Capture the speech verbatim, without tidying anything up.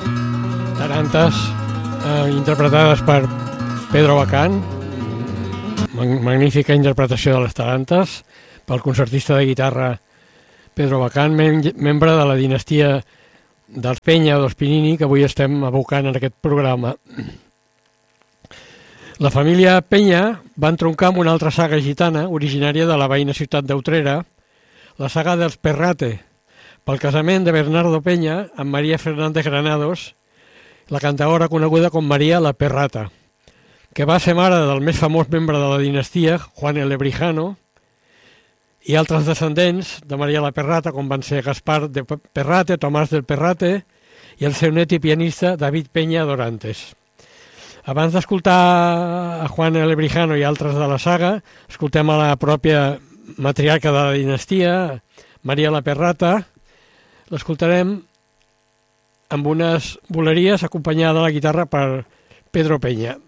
Tarantes eh, interpretades per Pedro Bacán, Mag magnífica interpretació de les tarantes pel concertista de guitarra Pedro Bacán, mem membre de la dinastia dels Peña o dels Pinini, que avui estem abocant en aquest programa. La família Peña va entroncar amb una altra saga gitana originària de la veïna ciutat d'Utrera, la saga dels Perrate, pel casament de Bernardo Peña amb María Fernández Granados, la cantaora coneguda com María la Perrata, que va ser mare del més famós membre de la dinastia, Juan el Lebrijano, i altres descendents de María la Perrata, com van ser Gaspar de Perrate, Tomàs del Perrate i el seu net i pianista David Peña Dorantes. Abans d'escoltar a Juan el Lebrijano i altres de la saga, escoltem a la pròpia matriarca de la dinastia, María la Perrata. L'escoltarem amb unes boleries acompanyada de la guitarra per Pedro Peña.